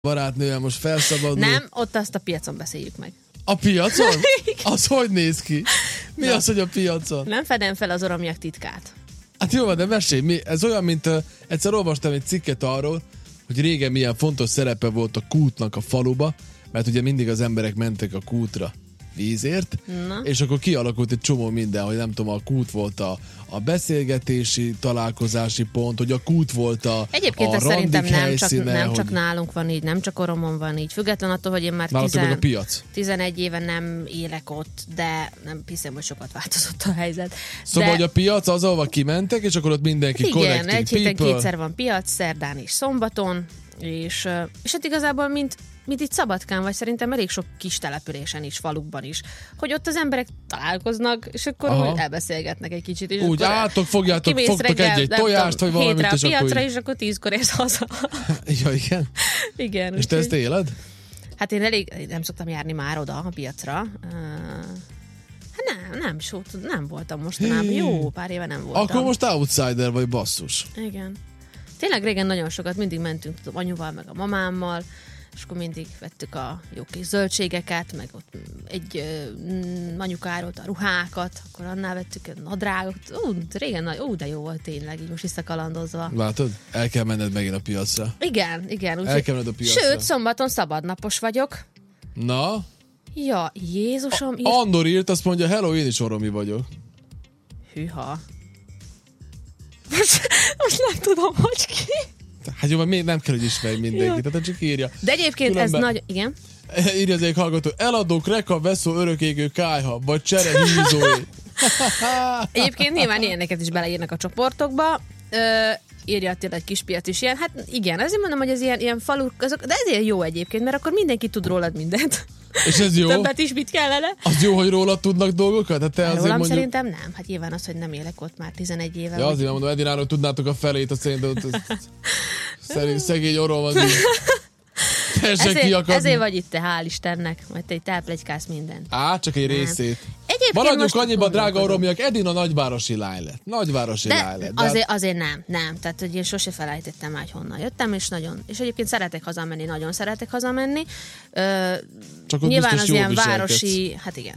barátnővel most felszabadul. Nem, ott azt a piacon beszéljük meg. A piacon? Az hogy néz ki? Mi az, hogy a piacon? Nem fedem fel az oromiak titkát. Hát jó van, de mesélj, ez olyan, mint egyszer olvastam egy cikket arról, hogy régen milyen fontos szerepe volt a kútnak a faluba, mert ugye mindig az emberek mentek a kútra vízért, és akkor kialakult egy csomó minden, hogy nem tudom, a kút volt a beszélgetési, találkozási pont, hogy a kút volt egyébként a ez szerintem helyszíne, csak nálunk van így, nem csak Oromon van így, független attól, hogy én már 11 éve nem élek ott, de nem hiszem, hogy sokat változott a helyzet. Szóval, hogy a piac az, ahova kimentek, és akkor ott mindenki connecting people. Igen, egy héten kétszer van piac, szerdán és szombaton, és hát igazából mint itt Szabadkán, vagy szerintem elég sok kis településen is, falukban is, hogy ott az emberek találkoznak, és akkor úgy elbeszélgetnek egy kicsit. És úgy álltok, fogtok egy tojást, vagy valamit, és akkor... piacra, és akkor 10-kor érsz haza. Ja, igen? Igen. És te ezt éled? Hát én nem szoktam járni már oda a piacra. Nem voltam mostanában. Jó, pár éve nem voltam. Akkor most outsider vagy, basszus. Igen. Tényleg régen nagyon sokat, mindig mentünk anyuval, meg a mamámmal, és akkor mindig vettük a jó kis zöldségeket, meg ott egy anyuka árolt a ruhákat, akkor annál vettük a nadrágot. Régen de jó volt tényleg, így most visszakalandozva. Látod? El kell menned megint a piacra. Igen. El kell menned a piacra. Sőt, szombaton szabadnapos vagyok. Na? Ja, Jézusom. Andor írt, azt mondja, hello, én is oromi vagyok. Hűha. Most nem tudom, hogy ki. Hát jó, mert még nem kell, hogy ismerj mindenkit, tehát csak írja. De egyébként ez nagy... Igen? Írja az egyik hallgató, eladó, kreka, veszó, örökégő, kájha, vagy csere, hízói. Egyébként nyilván ilyeneket is beleírnak a csoportokba. Írja Attila, egy kispiac is ilyen. Hát igen, azért mondom, hogy ez ilyen faluk, de ezért jó egyébként, mert akkor mindenki tud rólad mindent. És ez jó? Többet is mit kellene? Az jó, hogy rólad tudnak dolgokat? Hát te rólam azért mondjuk... szerintem nem. Hát nyilván az, hogy nem élek ott már 11 éve. Ja, azért mondom, Edináról tudnátok a felét, azt szerintem szegény orom az így. Ezért vagy itt te, hál' Istennek. Majd te itt elplegykálsz mindent. Csak egy részét. Maradjunk annyiban, drága oromiak, Edina nagyvárosi lány lett. Nagyvárosi lány lett. Azért nem. Tehát, hogy én sose felejtettem már, hogy honnan jöttem, és egyébként szeretek hazamenni, nagyon szeretek hazamenni. Csak nyilván az ilyen városi... Hát igen.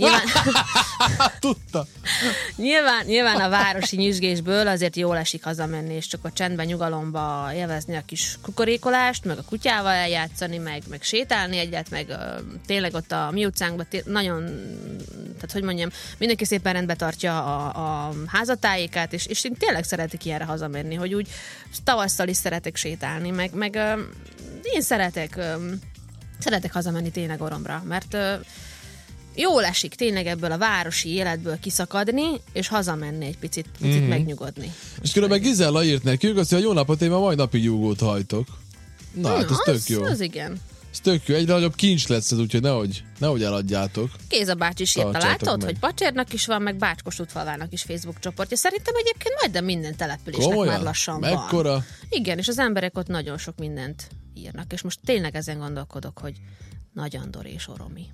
Tudta. Nyilván a városi nyüzsgésből azért jól esik hazamenni, és csak a csendben, nyugalomba élvezni a kis kukorékolást, meg a kutyával eljátszani, meg sétálni egyet, meg tényleg ott a mi utcánkban nagyon, tehát hogy mondjam, mindenki szépen rendbe tartja a házatájékát, és én tényleg szeretek ilyenre hazamenni, hogy úgy tavasszal is szeretek sétálni, meg én szeretek hazamenni tényleg Oromra, mert jól esik tényleg ebből a városi életből kiszakadni, és hazamenni egy picit megnyugodni. És különben Gizella írt nekünk, azt mondja, jó napot, én ma mai napig júgót hajtok. Na, hát ez tök jó. Az igen. Ez tök jó. Egyre nagyobb kincs lesz ez, úgyhogy nehogy eladjátok. Géza bácsi is írta, látod, hogy Pacsérnak is van, meg Bácskos útfalvának is Facebook csoportja. Szerintem egyébként majdnem minden településnek komolyan? Már lassan mekkora? Van. Igen, és az emberek ott nagyon sok mindent írnak, és most tényleg ezen gondolkodok, hogy Nagy Andor és Oromi.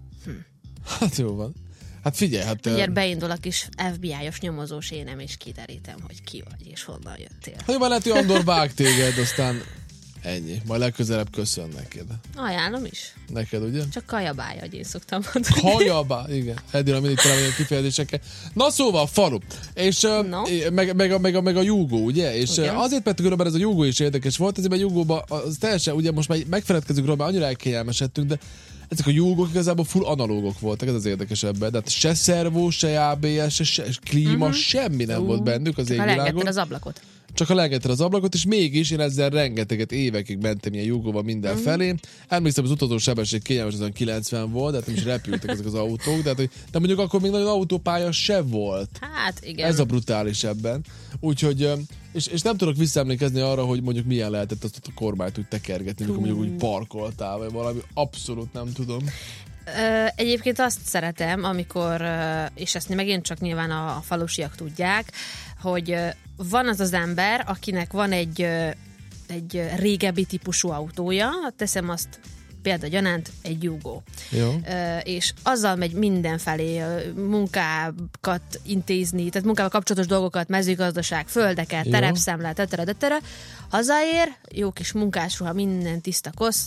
Hát jó van. Hát figyelj, Mindjárt beindul a kis FBI-os nyomozós énem, és kiderítem, hogy ki vagy, és honnan jöttél. Hát jó, lehet, hogy Andor vág téged, aztán ennyi. Majd legközelebb köszön neked. Ajánlom is. Neked, ugye? Csak kajabája, hogy én szoktam mondani. Kajabája, igen. Edina mindig talán ilyen kifejezésekkel. Na szóval, falu. És meg a júgó, ugye? És igen. Azért mert különben ez a júgó is érdekes volt, ezért a júgóban az teljesen, ugye most már megfeledkezünk róla, mert annyira elkényelmesedtünk, de ezek a júgók igazából full analógok voltak, ez az érdekesebben. De hát se szervó, se ABS, se klíma, semmi nem volt bennük az égvilágon. Az ablakot. Csak a legetted az ablakot, és mégis én ezzel rengeteget évekig mentem ilyen júgóval mindenfelé. Emlékszem, az utazó sebesség kényelmes azon 90 volt, de hát nem is repültek ezek az autók, de mondjuk akkor még nagyon autópálya se volt. Hát igen. Ez a brutális ebben. Úgyhogy, és nem tudok visszaemlékezni arra, hogy mondjuk milyen lehetett azt a kormányt úgy tekergetni, amikor mondjuk úgy parkoltál, vagy valami, abszolút nem tudom. Egyébként azt szeretem, amikor, és ezt megint csak nyilván a falusiak tudják, hogy van az ember, akinek van egy régebbi típusú autója, teszem azt példagyanánt egy Yugo. Jó. És azzal megy mindenfelé munkákat intézni, tehát munkával kapcsolatos dolgokat, mezőgazdaság, földeket, terepszemlet, tetere. Hazaér, jó kis munkásruha, minden tiszta kosz,